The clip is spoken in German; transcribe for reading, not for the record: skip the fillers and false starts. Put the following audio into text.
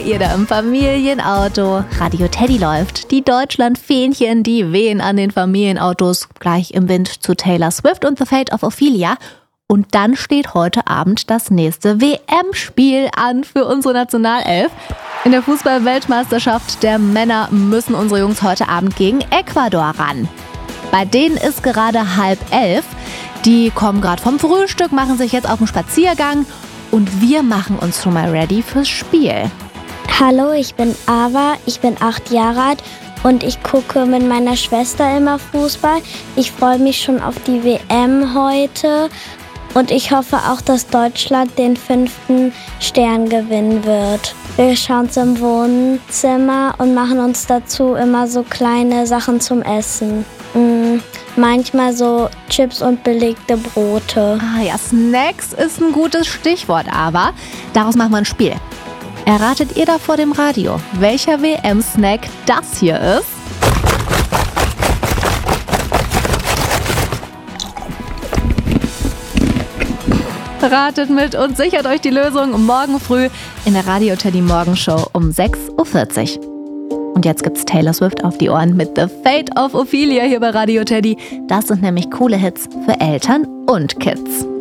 ihr da im Familienauto. Radio Teddy läuft. Die Deutschland-Fähnchen, die wehen an den Familienautos. Gleich im Wind zu Taylor Swift und The Fate of Ophelia. Und dann steht heute Abend das nächste WM-Spiel an für unsere Nationalelf. In der Fußball-Weltmeisterschaft der Männer müssen unsere Jungs heute Abend gegen Ecuador ran. Bei denen ist gerade 10:30. Die kommen gerade vom Frühstück, machen sich jetzt auf den Spaziergang und wir machen uns schon mal ready fürs Spiel. Hallo, ich bin Ava, ich bin 8 Jahre alt und ich gucke mit meiner Schwester immer Fußball. Ich freue mich schon auf die WM heute und ich hoffe auch, dass Deutschland den 5. Stern gewinnen wird. Wir schauen es im Wohnzimmer und machen uns dazu immer so kleine Sachen zum Essen. Manchmal so Chips und belegte Brote. Ja, Snacks ist ein gutes Stichwort, aber daraus machen wir ein Spiel. Erratet ihr da vor dem Radio, welcher WM-Snack das hier ist? Ratet mit und sichert euch die Lösung morgen früh in der Radio Teddy Morgenshow um 6:40 Uhr. Und jetzt gibt's Taylor Swift auf die Ohren mit The Fate of Ophelia hier bei Radio Teddy. Das sind nämlich coole Hits für Eltern und Kids.